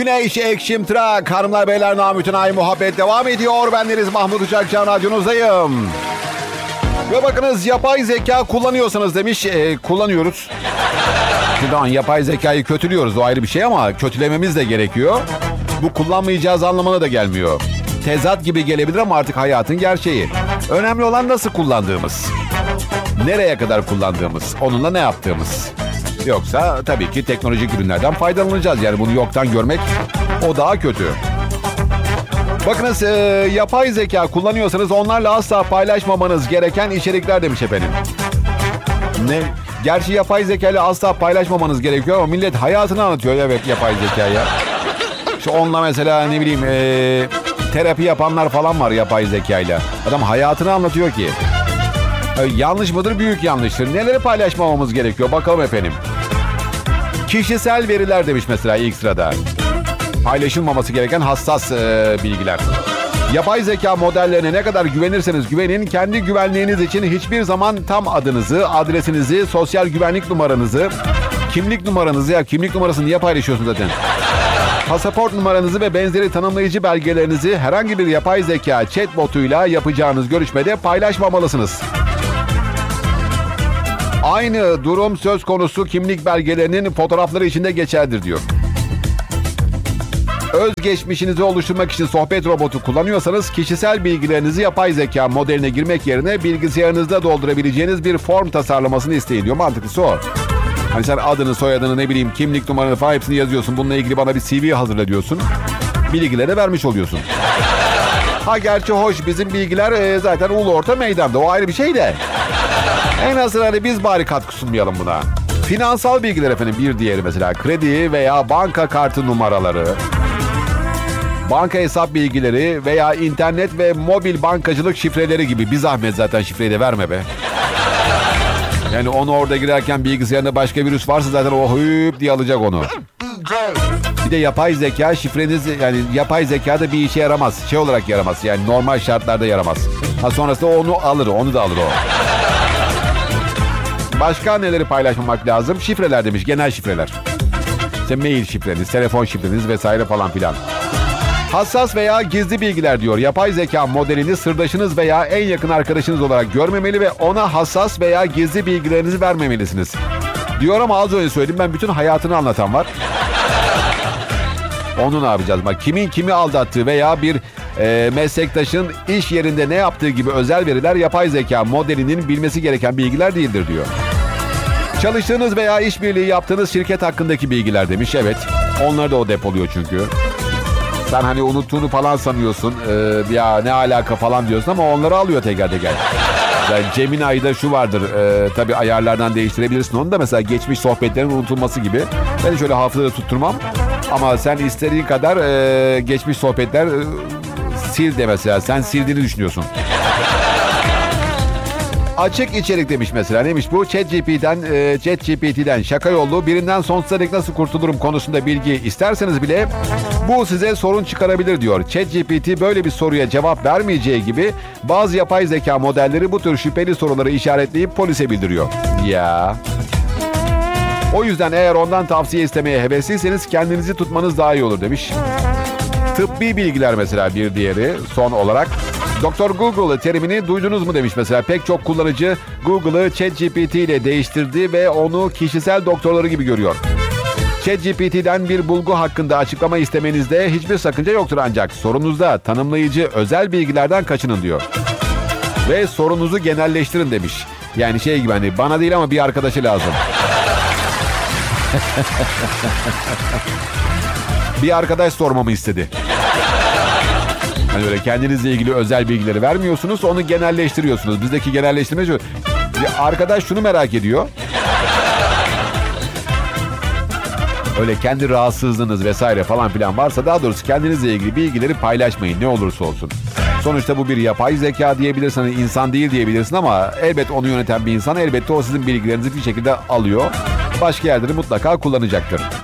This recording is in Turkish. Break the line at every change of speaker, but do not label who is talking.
Güneş Ekşim Trak. Hanımlar beyler, namütün ay muhabbet devam ediyor. Bendeniz Mahmut Uçakcan, radyonuzdayım. Ve bakınız, yapay zeka kullanıyorsanız demiş. Kullanıyoruz. Şimdi yapay zekayı kötülüyoruz, o ayrı bir şey, ama kötülememiz de gerekiyor. Bu kullanmayacağız anlamına da gelmiyor. Tezat gibi gelebilir ama artık hayatın gerçeği. Önemli olan nasıl kullandığımız. Nereye kadar kullandığımız. Onunla ne yaptığımız. Yoksa tabii ki teknolojik ürünlerden faydalanacağız. Yani bunu yoktan görmek, o daha kötü. Bakınız, yapay zeka kullanıyorsanız onlarla asla paylaşmamanız gereken içerikler demiş efendim. Ne? Gerçi yapay zeka ile asla paylaşmamanız gerekiyor ama millet hayatını anlatıyor, evet, yapay zekaya. İşte onunla mesela ne bileyim terapi yapanlar falan var yapay zekayla. Adam hayatını anlatıyor ki. Yanlış mıdır? Büyük yanlıştır. Neleri paylaşmamamız gerekiyor? Bakalım efendim. Kişisel veriler demiş mesela ilk sırada. Paylaşılmaması gereken hassas bilgiler. Yapay zeka modellerine ne kadar güvenirseniz güvenin, kendi güvenliğiniz için hiçbir zaman tam adınızı, adresinizi, sosyal güvenlik numaranızı, kimlik numaranızı, ya kimlik numarasını niye paylaşıyorsun zaten? Pasaport numaranızı ve benzeri tanımlayıcı belgelerinizi herhangi bir yapay zeka chatbotuyla yapacağınız görüşmede paylaşmamalısınız. Aynı durum söz konusu kimlik belgelerinin fotoğrafları için de geçerlidir diyor. Özgeçmişinizi oluşturmak için sohbet robotu kullanıyorsanız kişisel bilgilerinizi yapay zeka modeline girmek yerine bilgisayarınızda doldurabileceğiniz bir form tasarlamasını isteyin diyor. Mantıklısı o. Hani sen adını, soyadını, ne bileyim kimlik numaranı falan hepsini yazıyorsun. Bununla ilgili bana bir CV hazırla diyorsun. Bilgileri vermiş oluyorsun. Ha gerçi hoş, bizim bilgiler zaten ulu orta meydanda. O ayrı bir şey de. En azından hani biz bari katkı sunmayalım buna. Finansal bilgiler efendim, bir diğeri mesela kredi veya banka kartı numaraları, banka hesap bilgileri veya internet ve mobil bankacılık şifreleri gibi. Bir zahmet zaten şifreyi de verme be. Yani onu orada girerken bilgisayarında başka virüs varsa zaten o hüp diye alacak onu. Bir de yapay zeka şifreniz, yani yapay zekada bir işe yaramaz. Şey olarak yaramaz, yani normal şartlarda yaramaz. Ha sonrasında onu alır, onu da alır o. Başka neleri paylaşmamak lazım? Şifreler demiş, genel şifreler. İşte mail şifreniz, telefon şifreniz vesaire falan filan. Hassas veya gizli bilgiler diyor. Yapay zeka modelini sırdaşınız veya en yakın arkadaşınız olarak görmemeli ve ona hassas veya gizli bilgilerinizi vermemelisiniz. Diyor ama az önce söyledim, ben bütün hayatını anlatan var. Onu ne yapacağız? Bak, kimin kimi aldattığı veya bir meslektaşın iş yerinde ne yaptığı gibi özel veriler yapay zeka modelinin bilmesi gereken bilgiler değildir diyor. Çalıştığınız veya işbirliği yaptığınız şirket hakkındaki bilgiler demiş. Evet, onları da o depoluyor çünkü. Sen hani unuttuğunu falan sanıyorsun. Ya ne alaka falan diyorsun ama onları alıyor teker teker. Yani Gemini'de şu vardır. Tabii ayarlardan değiştirebilirsin onu da. Mesela geçmiş sohbetlerin unutulması gibi. Ben şöyle hafızada tutturmam. Ama sen istediğin kadar geçmiş sohbetler sil de mesela. Sen sildiğini düşünüyorsun. Açık içerik demiş mesela. Neymiş bu? ChatGPT'den şaka yollu birinden sonsuza dek nasıl kurtulurum konusunda bilgi isterseniz bile bu size sorun çıkarabilir diyor. ChatGPT böyle bir soruya cevap vermeyeceği gibi bazı yapay zeka modelleri bu tür şüpheli soruları işaretleyip polise bildiriyor. Ya. O yüzden eğer ondan tavsiye istemeye hevesliyseniz kendinizi tutmanız daha iyi olur demiş. Tıbbi bilgiler mesela bir diğeri son olarak. Dr. Google terimini duydunuz mu demiş mesela. Pek çok kullanıcı Google'ı ChatGPT ile değiştirdi ve onu kişisel doktorları gibi görüyor. ChatGPT'den bir bulgu hakkında açıklama istemenizde hiçbir sakınca yoktur ancak sorunuzda tanımlayıcı özel bilgilerden kaçının diyor. Ve sorunuzu genelleştirin demiş. Yani şey gibi, hani bana değil ama bir arkadaşı lazım. Bir arkadaş sormamı istedi. Hani öyle kendinizle ilgili özel bilgileri vermiyorsunuz, onu genelleştiriyorsunuz. Bizdeki genelleştirme şu. Bir arkadaş şunu merak ediyor. Öyle kendi rahatsızlığınız vesaire falan filan varsa, daha doğrusu kendinizle ilgili bilgileri paylaşmayın ne olursa olsun. Sonuçta bu bir yapay zeka diyebilirsin, hani insan değil diyebilirsin ama elbet onu yöneten bir insan, elbette o sizin bilgilerinizi bir şekilde alıyor. Başka yerleri mutlaka kullanacaktır.